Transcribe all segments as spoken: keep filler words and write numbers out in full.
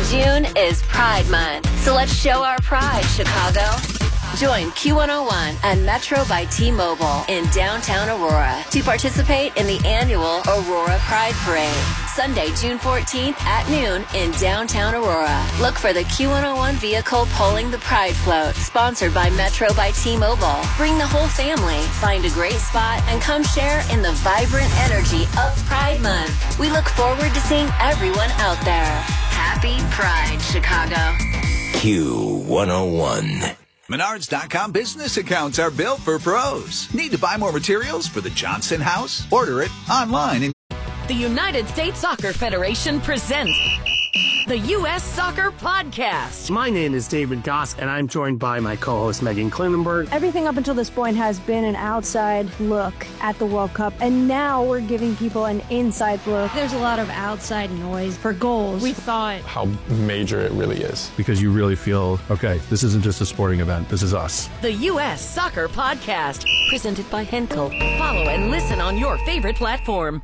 June is Pride Month, so let's show our pride, Chicago. Join Q one oh one and Metro by T-Mobile in downtown Aurora to participate in the annual Aurora Pride Parade. Sunday, June fourteenth at noon in downtown Aurora. Look for the Q one oh one vehicle pulling the Pride Float, sponsored by Metro by T-Mobile. Bring the whole family, find a great spot, and come share in the vibrant energy of Pride Month. We look forward to seeing everyone out there. Happy Pride, Chicago. Q one oh one. Menards dot com business accounts are built for pros. Need to buy more materials for the Johnson house? Order it online. And the United States Soccer Federation presents the U S Soccer Podcast. My name is David Goss, and I'm joined by my co-host Megan Klinenberg. Everything up until this point has been an outside look at the World Cup, and now we're giving people an inside look. There's a lot of outside noise for goals. We thought how major it really is. Because you really feel, okay, this isn't just a sporting event, this is us. The U S Soccer Podcast, presented by Henkel. Follow and listen on your favorite platform.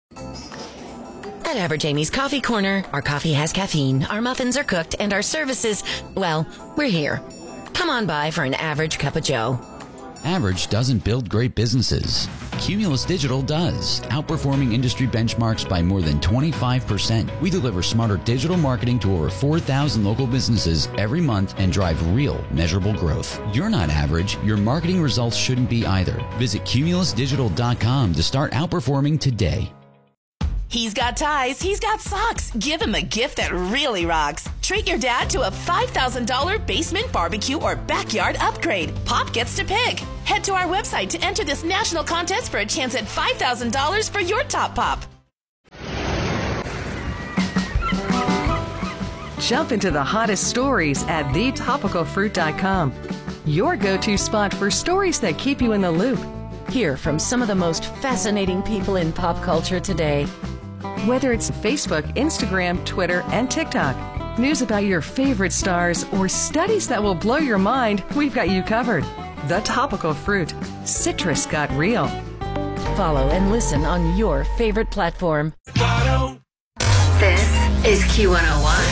At Average Amy's Coffee Corner, our coffee has caffeine, our muffins are cooked, and our services, well, we're here. Come on by for an average cup of joe. Average doesn't build great businesses. Cumulus Digital does, outperforming industry benchmarks by more than twenty-five percent. We deliver smarter digital marketing to over four thousand local businesses every month and drive real, measurable growth. You're not average. Your marketing results shouldn't be either. Visit Cumulus Digital dot com to start outperforming today. He's got ties, he's got socks. Give him a gift that really rocks. Treat your dad to a five thousand dollars basement barbecue or backyard upgrade. Pop gets to pick. Head to our website to enter this national contest for a chance at five thousand dollars for your top pop. Jump into the hottest stories at the topical fruit dot com. Your go-to spot for stories that keep you in the loop. Hear from some of the most fascinating people in pop culture today. Whether it's Facebook, Instagram, Twitter, and TikTok, news about your favorite stars, or studies that will blow your mind, we've got you covered. The Topical Fruit. Citrus got real. Follow and listen on your favorite platform. This is Q one oh one.